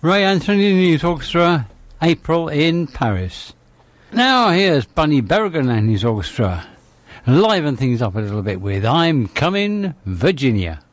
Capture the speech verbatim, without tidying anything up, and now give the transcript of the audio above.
Ray Anthony and his orchestra, April in Paris. Now here's Bunny Berrigan and his orchestra. Liven things up a little bit with I'm Coming, Virginia.